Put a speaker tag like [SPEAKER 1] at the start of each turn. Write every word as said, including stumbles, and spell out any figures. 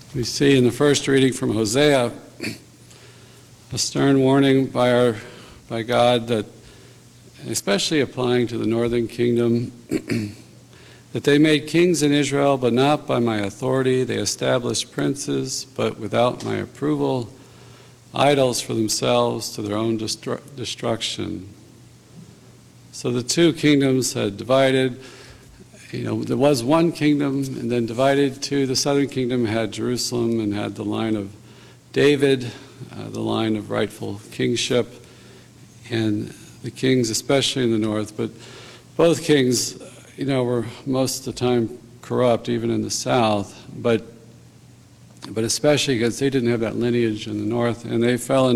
[SPEAKER 1] We see in the first reading from Hosea a stern warning by our by God that, especially applying to the northern kingdom, that they made kings in Israel, but not by my authority. They established princes, but without my approval, idols for themselves to their own destru- destruction. So the two kingdoms had divided. You know, there was one kingdom and then divided two. The southern kingdom had Jerusalem and had the line of David, uh, the line of rightful kingship, and the kings, especially in the north. But both kings, you know, were most of the time corrupt, even in the south. But but especially because they didn't have that lineage in the north, and they fell into